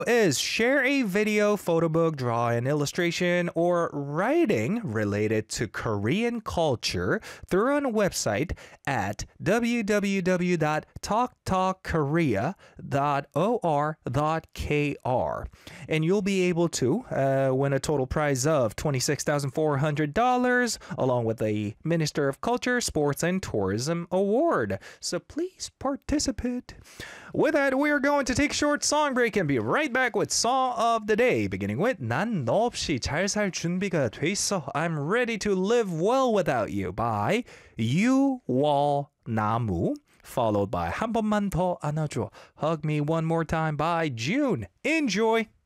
is share a video, photo book, draw an illustration, or writing related to Korean culture through a website at www.talktalkkorea.or.kr. And you'll be able to win a total prize of $26,400 along with a Minister of Culture, Sports, and Tourism Award. So please participate. With that, we are going to take a short song break and be right back with Song of the Day, beginning with 난 너 없이 잘 살 준비가 돼 있어. I'm ready to live well without you by 유월나무, followed by 한 번만 더 안아줘, Hug Me One More Time by June. Enjoy!